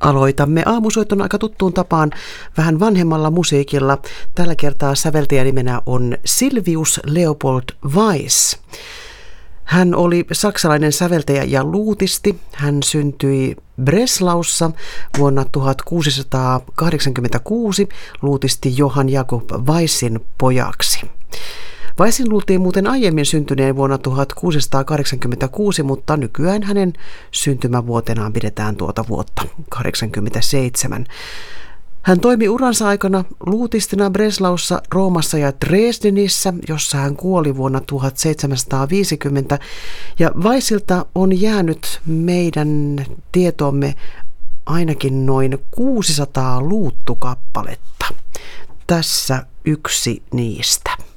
Aloitamme aamusoiton aika tuttuun tapaan vähän vanhemmalla musiikilla. Tällä kertaa säveltäjänimenä on Silvius Leopold Weiss. Hän oli saksalainen säveltäjä ja luutisti. Hän syntyi Breslaussa vuonna 1686 luutisti Johann Jakob Weissin pojaksi. Weissin luultiin muuten aiemmin syntyneen vuonna 1686, mutta nykyään hänen syntymävuotenaan pidetään tuota vuotta 87. Hän toimi uransa aikana luutistina Breslaussa, Roomassa ja Dresdenissä, jossa hän kuoli vuonna 1750. Ja Weissilta on jäänyt meidän tietoomme ainakin noin 600 luuttukappaletta. Tässä yksi niistä.